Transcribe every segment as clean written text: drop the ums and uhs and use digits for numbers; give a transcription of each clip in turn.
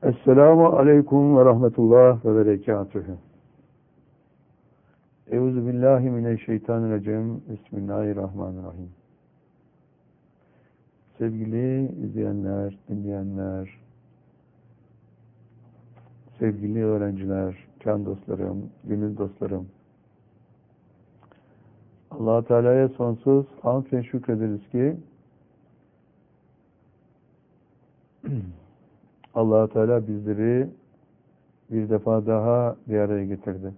Esselamu aleyküm ve rahmetullah ve berekatühü. Euzubillahimineşşeytanirracim. Bismillahirrahmanirrahim. Sevgili izleyenler, dinleyenler, sevgili öğrenciler, can dostlarım, gönül dostlarım. Allah-u Teala'ya sonsuz hamd ve şükrederiz ki Allah-u Teala bizleri bir defa daha bir araya getirdi.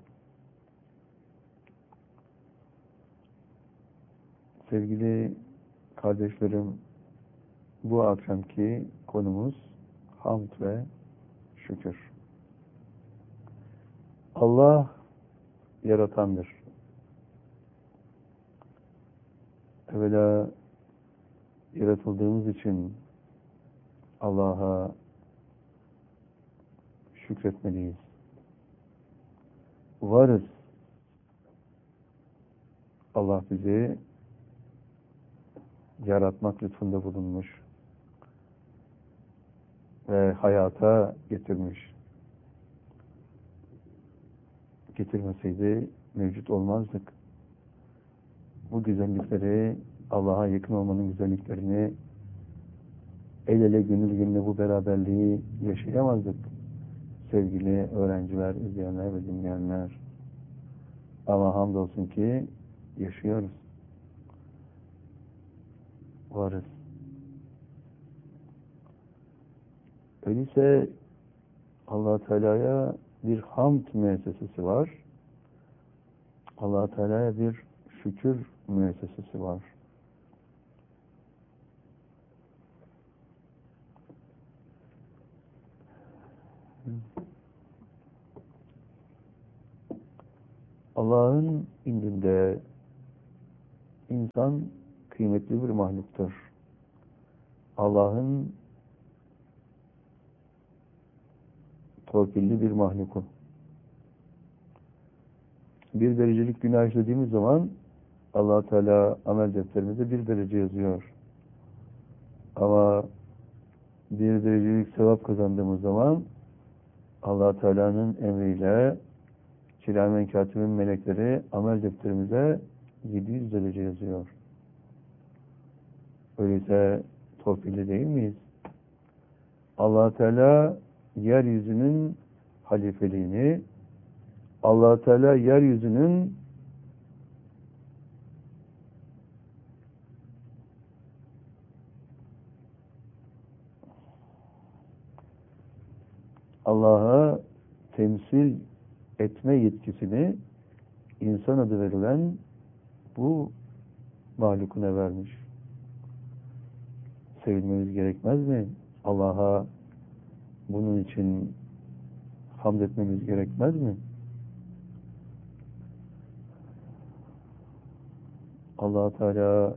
Sevgili kardeşlerim, bu akşamki konumuz hamd ve şükür. Allah yaratandır. Evvela yaratıldığımız için Allah'a şükretmeliyiz. Varız. Allah bizi yaratmak lütfunda bulunmuş ve hayata getirmiş. Getirmeseydi mevcut olmazdık. Bu güzellikleri, Allah'a yakın olmanın güzelliklerini, el ele gönül gönüle bu beraberliği yaşayamazdık. Sevgili öğrenciler, izleyenler ve dinleyenler. Ama hamdolsun ki yaşıyoruz. Varız. Öyleyse Allah-u Teala'ya bir hamd müessesesi var. Allah-u Teala'ya bir şükür müessesesi var. Allah'ın indinde insan kıymetli bir mahluktur. Allah'ın torpilli bir mahluku. Bir derecelik günah işlediğimiz zaman Allah Teala amel defterimize bir derece yazıyor. Ama bir derecelik sevap kazandığımız zaman Allah Teala'nın emriyle Kiramen Katibin melekleri amel defterimize 700 derece yazıyor. Öyleyse torpilli değil miyiz? Allah Teala yeryüzünün halifeliğini, Allah Teala yeryüzünün Allah'a temsil etme yetkisini insan adı verilen bu mahlukuna vermiş. Sevilmemiz gerekmez mi? Allah'a bunun için hamd etmemiz gerekmez mi? Allah Teala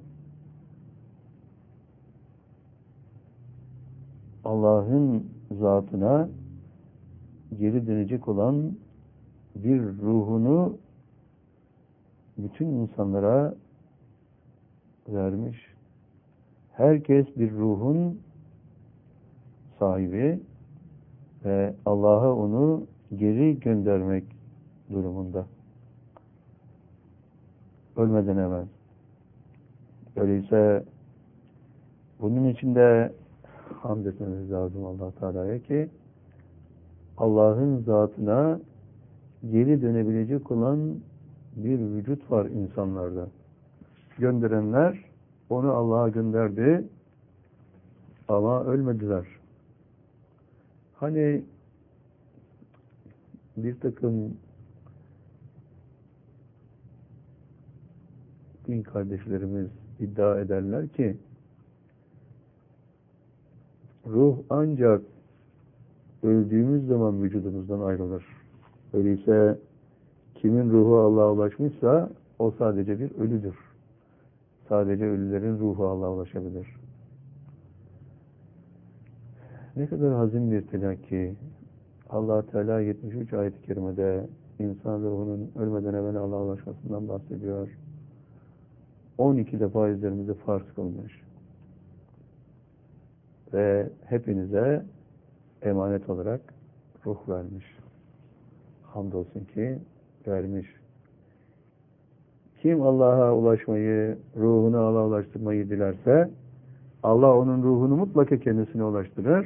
Allah'ın zatına geri dönecek olan bir ruhunu bütün insanlara vermiş. Herkes bir ruhun sahibi ve Allah'a onu geri göndermek durumunda. Ölmeden evvel. Öyleyse bunun için de hamd etmemiz lazım Allah Teala'ya ki Allah'ın zatına geri dönebilecek olan bir vücut var insanlarda. Gönderenler onu Allah'a gönderdi ama ölmediler. Hani bir takım din kardeşlerimiz iddia ederler ki ruh ancak öldüğümüz zaman vücudumuzdan ayrılır. Öyleyse kimin ruhu Allah'a ulaşmışsa o sadece bir ölüdür. Sadece ölülerin ruhu Allah'a ulaşabilir. Ne kadar hazin bir telakki. Allah Teala 73 ayet-i kerimede insan ruhunun ölmeden evvel Allah'a ulaşmasından bahsediyor. 12 defa üzerimize farz kılmış. Ve hepinize emanet olarak ruh vermiş. Hamdolsun ki vermiş. Kim Allah'a ulaşmayı, ruhunu Allah'a ulaştırmayı dilerse, Allah onun ruhunu mutlaka kendisine ulaştırır.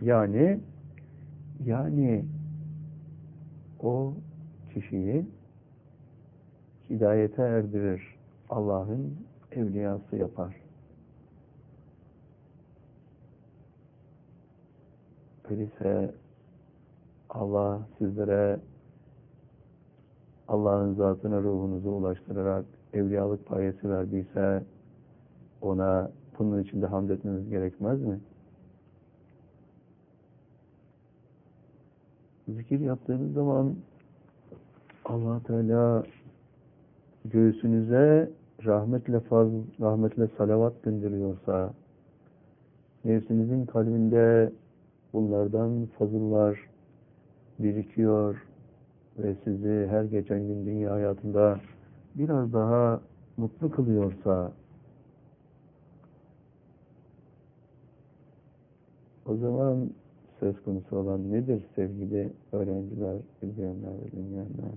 Yani o kişiyi hidayete erdirir. Allah'ın evliyası yapar. Öyleyse Allah sizlere Allah'ın zatına ruhunuzu ulaştırarak evliyalık payesi verdiyse ona bunun için de hamd etmeniz gerekmez mi? Zikir yaptığınız zaman Allah Teala göğsünüze rahmetle salavat gönderiyorsa, nefsinizin kalbinde bunlardan fazıllar birikiyor ve sizi her geçen gün dünya hayatında biraz daha mutlu kılıyorsa, o zaman söz konusu olan nedir sevgili öğrenciler, izleyenler ve dinleyenler?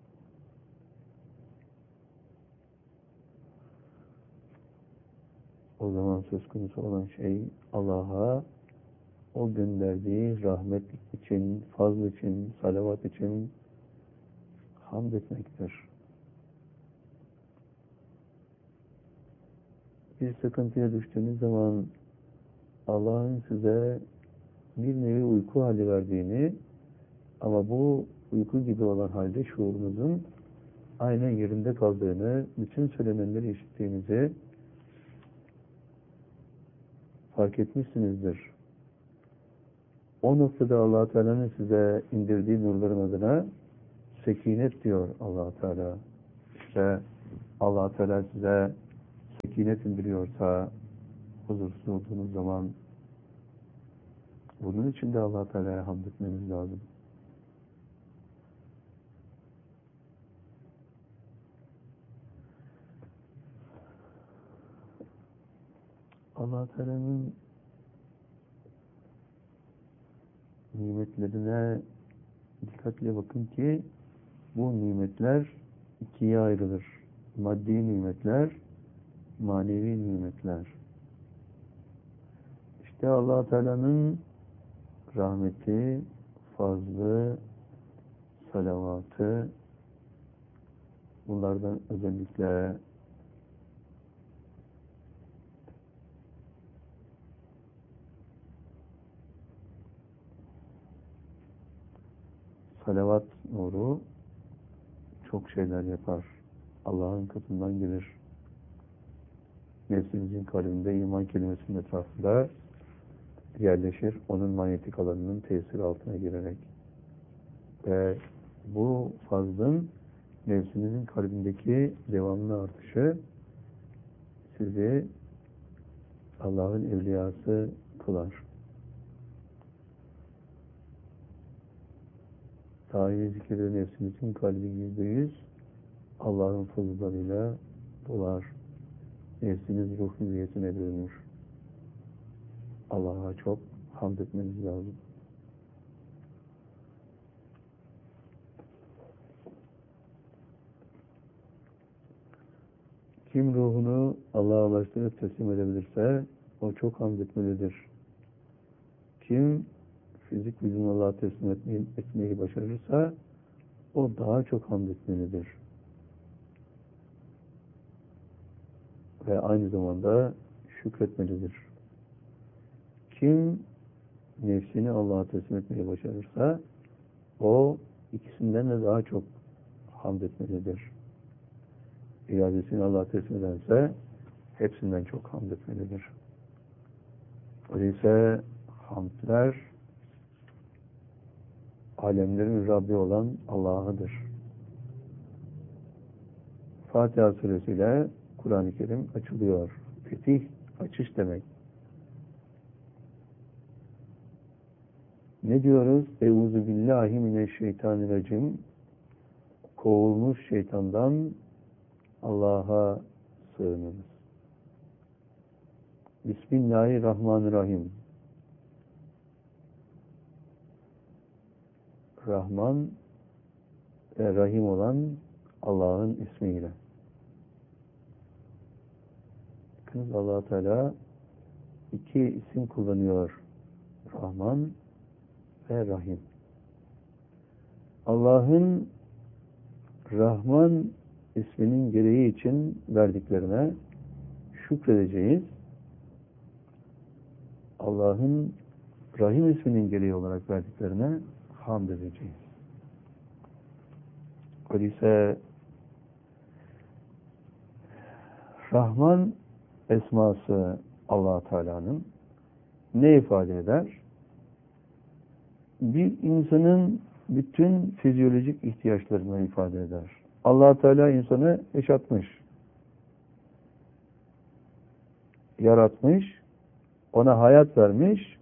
O zaman söz konusu olan şey Allah'a o gönderdiği rahmet için, fazl için, salavat için hamd etmektir. Bir sıkıntıya düştüğünüz zaman Allah'ın size bir nevi uyku hali verdiğini ama bu uyku gibi olan halde şuurunuzun aynen yerinde kaldığını, bütün söylenenleri işittiğinizi fark etmişsinizdir. O noktada Allah-u Teala'nın size indirdiği nurların adına sekinet diyor Allah-u Teala. İşte Allah-u Teala size sekinet indiriyorsa, huzursuz olduğunuz zaman bunun için de Allah-u Teala'ya hamd etmeniz lazım. Allah-u Teala'nın nimetlerine dikkatle bakın ki bu nimetler ikiye ayrılır. Maddi nimetler, manevi nimetler. İşte Allah-u Teala'nın rahmeti, fazlı, salavatı, bunlardan özellikle salavat nuru çok şeyler yapar. Allah'ın katından gelir. Nefsimizin kalbinde iman kelimesinin etrafında yerleşir. Onun manyetik alanının tesiri altına girerek. Ve bu fazlın nefsinizin kalbindeki devamlı artışı sizi Allah'ın evliyası kılar. Dahi zikirde nefsinizin kalbi %100 Allah'ın fazıllarıyla dolar. Nefsiniz ruh hüviyetine bürünür. Allah'a çok hamd etmeniz lazım. Kim ruhunu Allah'a ulaştırıp teslim edebilirse o çok hamd etmelidir. Kim fizik gücünü Allah'a teslim etmeyi başarırsa o daha çok hamd etmelidir. Ve aynı zamanda şükretmelidir. Kim nefsini Allah'a teslim etmeyi başarırsa o ikisinden de daha çok hamd etmelidir. İradesini Allah'a teslim ederse hepsinden çok hamd etmelidir. Öyleyse hamdler alemlerin Rabbi olan Allah'adır. Fatiha suresiyle Kur'an-ı Kerim açılıyor. Fetih, açış demek. Ne diyoruz? Euzu billahi mineşşeytanirracim. Kovulmuş şeytandan Allah'a sığınırız. Bismillahirrahmanirrahim. Rahman ve Rahim olan Allah'ın ismiyle. Bakınız Allah Teala iki isim kullanıyor. Rahman ve Rahim. Allah'ın Rahman isminin gereği için verdiklerine şükredeceğiz. Allah'ın Rahim isminin gereği olarak verdiklerine hamd edeceğiz. Öyleyse Rahman esması Allah Teala'nın ne ifade eder? Bir insanın bütün fizyolojik ihtiyaçlarını ifade eder. Allah Teala insanı yaşatmış, yaratmış, ona hayat vermiş,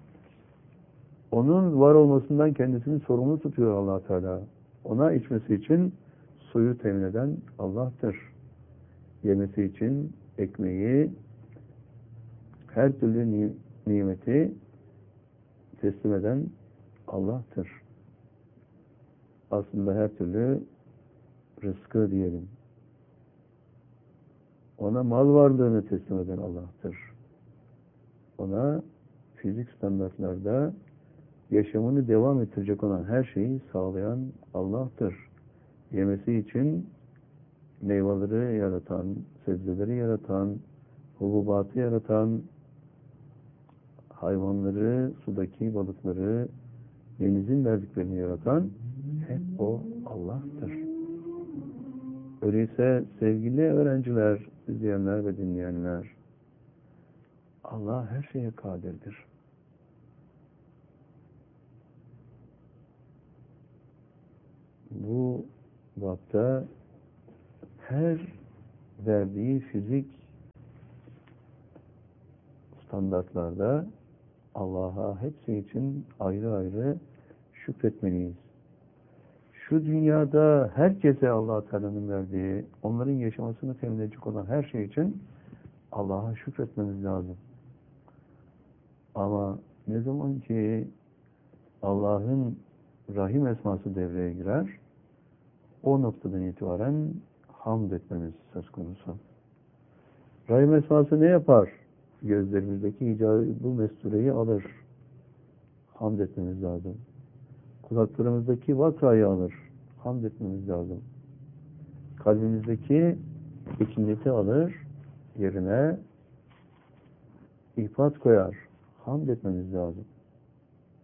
onun var olmasından kendisini sorumlu tutuyor Allah Teala. Ona içmesi için suyu temin eden Allah'tır. Yemesi için ekmeği, her türlü nimeti teslim eden Allah'tır. Aslında her türlü rızkı diyelim. Ona mal varlığını teslim eden Allah'tır. Ona fizik standartlarda yaşamını devam ettirecek olan her şeyi sağlayan Allah'tır. Yemesi için meyveleri yaratan, sebzeleri yaratan, hububatı yaratan, hayvanları, sudaki balıkları, denizin verdiklerini yaratan hep o Allah'tır. Öyleyse sevgili öğrenciler, izleyenler ve dinleyenler, Allah her şeye kadirdir. Bu bapta her verdiği fizik standartlarda Allah'a hepsi için ayrı ayrı şükretmeliyiz. Şu dünyada herkese Allah Teala'nın verdiği, onların yaşamasını temin edecek olan her şey için Allah'a şükretmemiz lazım. Ama ne zaman ki Allah'ın Rahim esması devreye girer, o noktadan itibaren hamd etmemiz söz konusu. Rahim esması ne yapar? Gözlerimizdeki icabı mestureyi alır. Hamd etmemiz lazım. Kulaklarımızdaki vakayı alır. Hamd etmemiz lazım. Kalbimizdeki ikinceti alır. Yerine ifat koyar. Hamd etmemiz lazım.